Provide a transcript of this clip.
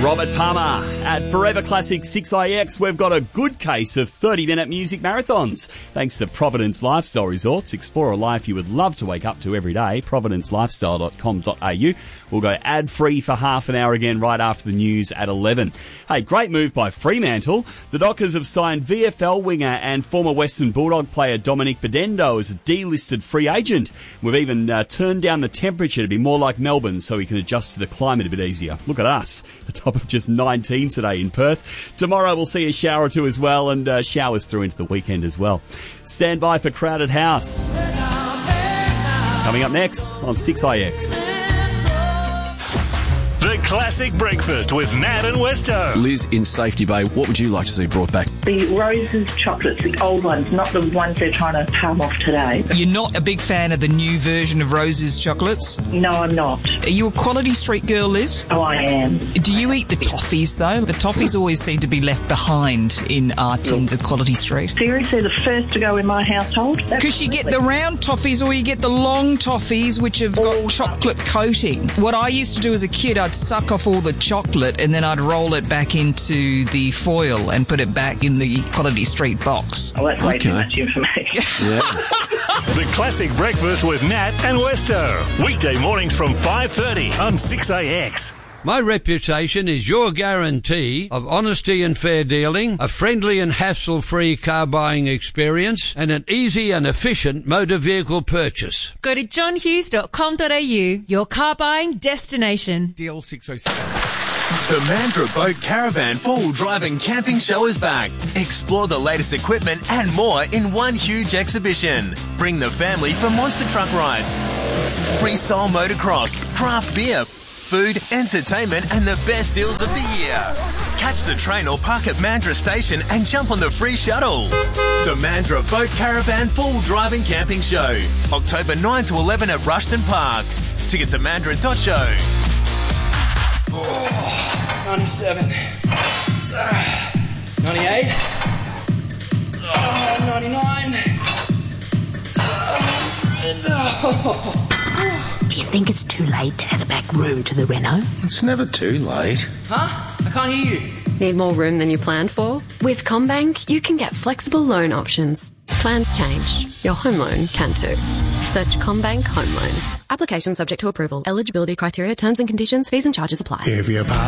Robert Palmer at Forever Classic 6IX. We've got a good case of 30-minute music marathons. Thanks to Providence Lifestyle Resorts. Explore a life you would love to wake up to every day. providencelifestyle.com.au. We'll go ad-free for half an hour again right after the news at 11. Hey, great move by Fremantle. The Dockers have signed VFL winger and former Western Bulldog player Dominic Bedendo as a delisted free agent. We've even turned down the temperature to be more like Melbourne so he can adjust to the climate a bit easier. Look at us. A top of just 19 today in Perth. Tomorrow we'll see a shower or two as well, and showers through into the weekend as well. Stand by for Crowded House. Coming up next on 6IX. The Classic Breakfast with Matt and Westo. Liz in Safety Bay, what would you like to see brought back? The Roses chocolates, the old ones, not the ones they're trying to palm off today. You're not a big fan of the new version of Roses chocolates? No, I'm not. Are you a Quality Street girl, Liz? Oh, I am. Do you eat the toffees, though? The toffees always seem to be left behind in our tins of Quality Street. Seriously, the first to go in my household? Because you get the round toffees or you get the long toffees, which have got chocolate coating. What I used to do as a kid, I'd suck off all the chocolate and then I'd roll it back into the foil and put it back in the Quality Street box. Oh, that's way too much information. Yeah. The Classic Breakfast with Matt and Westo. Weekday mornings from 5:30 on 6AX. My reputation is your guarantee of honesty and fair dealing, a friendly and hassle-free car buying experience, and an easy and efficient motor vehicle purchase. Go to johnhughes.com.au, your car buying destination. DL 607. The Mandurah Boat Caravan 4-wheel drive and camping show is back. Explore the latest equipment and more in one huge exhibition. Bring the family for monster truck rides, freestyle motocross, craft beer, food, entertainment, and the best deals of the year. Catch the train or park at Mandurah Station and jump on the free shuttle. The Mandurah Boat Caravan 4-wheel drive and camping show. October 9 to 11 at Rushton Park. Tickets at mandurah.show. 97. 98. 99. Do you think it's too late to add a back room to the reno? It's never too late. Huh? I can't hear you. Need more room than you planned for? With CommBank, you can get flexible loan options. Plans change. Your home loan can too. Search CommBank Home Loans. Application subject to approval. Eligibility criteria, terms and conditions, fees and charges apply. If you're